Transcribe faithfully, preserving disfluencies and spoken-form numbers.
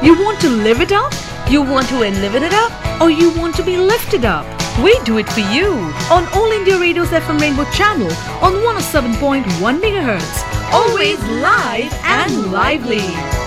You want to live it up? You want to live it up? Or you want to be lifted up? We do it for you on All India Radio's F M Rainbow channel on one oh seven point one megahertz. Always live and lively.